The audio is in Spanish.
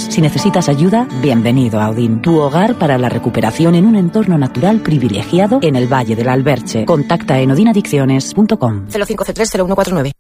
Si necesitas ayuda, bienvenido a Odín, tu hogar para la recuperación en un entorno natural privilegiado en el Valle del Alberche. Contacta en odinadicciones.com. 05C3-0149.